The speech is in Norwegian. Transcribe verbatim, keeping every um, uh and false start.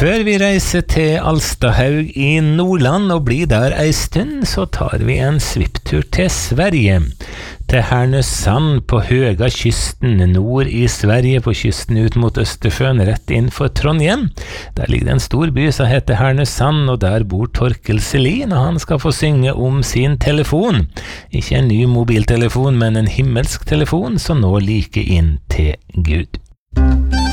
Før vi reiser til Alstahaug i Nordland og blir der ei stund, så tar vi en svipptur til Sverige. Til Härnösand på høga kysten, nord i Sverige på kysten ut mot Østersjøen, rett inn for Trondheim. Der ligger det en stor by som heter Härnösand, og der bor Torkel Selin, og han skal få synge om sin telefon. Ikke en ny mobiltelefon, men en himmelsk telefon som nå like inn til Gud.